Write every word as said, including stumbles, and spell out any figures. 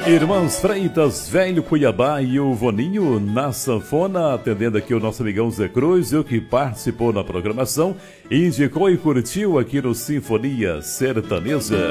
Irmãos Freitas, Velho Cuiabá e o Voninho na sanfona, atendendo aqui o nosso amigão Zé Cruz, o que participou na programação, indicou e curtiu aqui no Sinfonia Sertaneja.